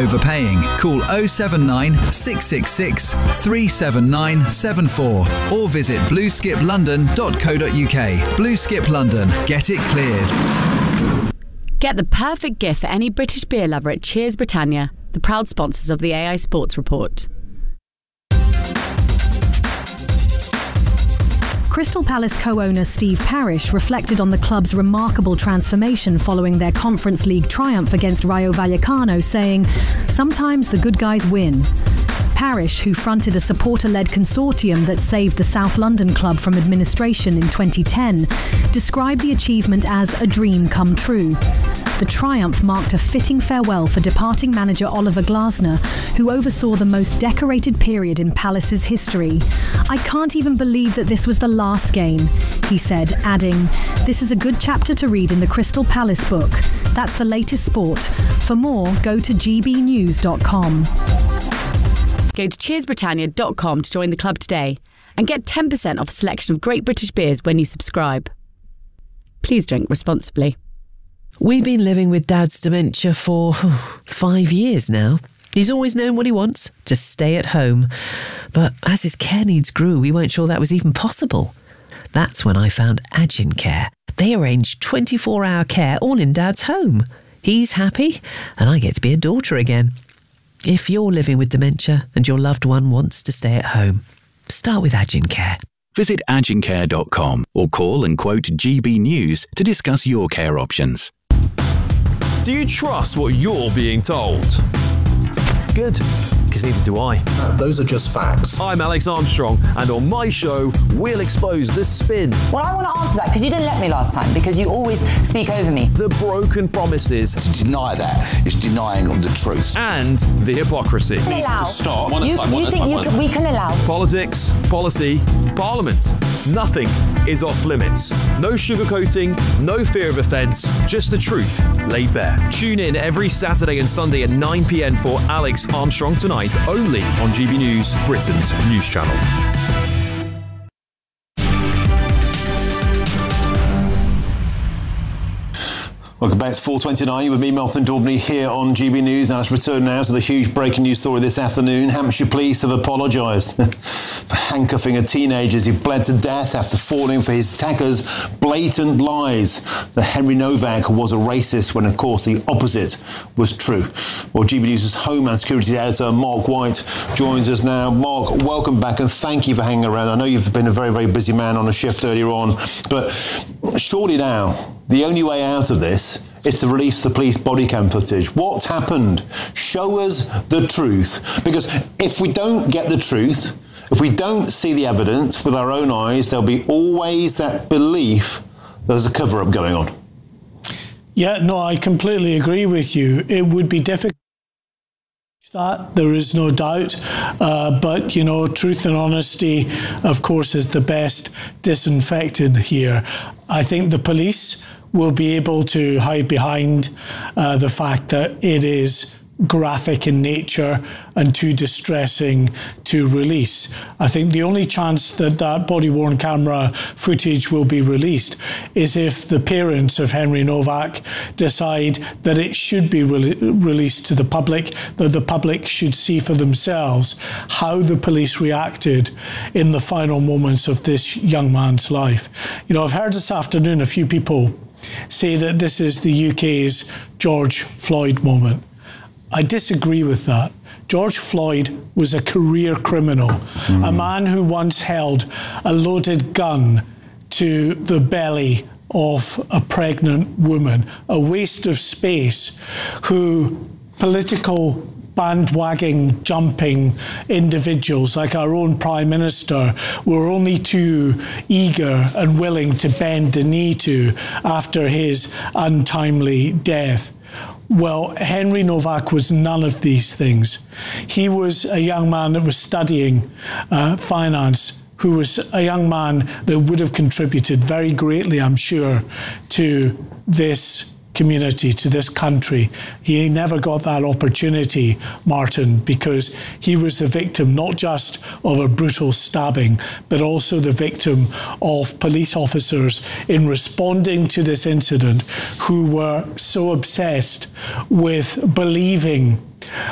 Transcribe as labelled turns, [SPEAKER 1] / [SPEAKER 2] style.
[SPEAKER 1] overpaying, call 079 666 37974 or visit blueskiplondon.co.uk. Blue Skip London. Get it cleared.
[SPEAKER 2] Get the perfect gift for any British beer lover at Cheers Britannia, the proud sponsors of the AI Sports Report.
[SPEAKER 3] Crystal Palace co-owner Steve Parish reflected on the club's remarkable transformation following their Conference League triumph against Rayo Vallecano, saying, "Sometimes the good guys win." Parish, who fronted a supporter-led consortium that saved the South London club from administration in 2010, described the achievement as a dream come true. The triumph marked a fitting farewell for departing manager Oliver Glasner, who oversaw the most decorated period in Palace's history. "I can't even believe that this was the last game," he said, adding, "This is a good chapter to read in the Crystal Palace book. That's the latest sport. For more, go to gbnews.com.
[SPEAKER 2] Go to cheersbritannia.com to join the club today and get 10% off a selection of great British beers when you subscribe. Please drink responsibly.
[SPEAKER 4] We've been living with Dad's dementia for 5 years now. He's always known what he wants, to stay at home. But as his care needs grew, we weren't sure that was even possible. That's when I found Agin Care. They arrange 24-hour care all in Dad's home. He's happy, and I get to be a daughter again. If you're living with dementia and your loved one wants to stay at home, start with Agin Care.
[SPEAKER 5] Visit agincare.com or call and quote GB News to discuss your care options.
[SPEAKER 6] Do you trust what you're being told? Good, because neither do I.
[SPEAKER 7] Those are just facts.
[SPEAKER 6] I'm Alex Armstrong, and on my show, we'll expose the spin.
[SPEAKER 8] Well, I want to answer that, because you didn't let me last time, because you always speak over me.
[SPEAKER 6] The broken promises.
[SPEAKER 9] To deny that is denying the truth.
[SPEAKER 6] And the hypocrisy.
[SPEAKER 8] We can allow.
[SPEAKER 9] Stop.
[SPEAKER 8] We can allow.
[SPEAKER 6] Politics, policy, parliament. Nothing is off limits. No sugarcoating, no fear of offence, just the truth laid bare. Tune in every Saturday and Sunday at 9 p.m. for Alex Armstrong Tonight, only on GB News, Britain's news channel.
[SPEAKER 10] Welcome back to 4:29 with me, Martin Daubney, here on GB News. Now let's return now to the huge breaking news story this afternoon. Hampshire police have apologised for handcuffing a teenager as he bled to death after falling for his attacker's blatant lies that Henry Novak was a racist, when of course the opposite was true. Well, GB News' Home and Security Editor Mark White joins us now. Mark, welcome back and thank you for hanging around. I know you've been a very, very busy man on a shift earlier on, but surely now the only way out of this is to release the police body cam footage. What's happened? Show us the truth. Because if we don't get the truth, if we don't see the evidence with our own eyes, there'll be always that belief that there's a cover-up going on.
[SPEAKER 11] Yeah, no, I completely agree with you. It would be difficult. That there is no doubt, but you know, truth and honesty, of course, is the best disinfectant here. I think the police will be able to hide behind the fact that it is graphic in nature and too distressing to release. I think the only chance that that body-worn camera footage will be released is if the parents of Henry Novak decide that it should be released to the public, that the public should see for themselves how the police reacted in the final moments of this young man's life. You know, I've heard this afternoon a few people say that this is the UK's George Floyd moment. I disagree with that. George Floyd was a career criminal, a man who once held a loaded gun to the belly of a pregnant woman, a waste of space, who political bandwagon jumping individuals like our own Prime Minister were only too eager and willing to bend the knee to after his untimely death. Well, Henry Novak was none of these things. He was a young man that was studying finance, who was a young man that would have contributed very greatly, I'm sure, to this community, to this country. He never got that opportunity, Martin, because he was the victim not just of a brutal stabbing, but also the victim of police officers in responding to this incident who were so obsessed with believing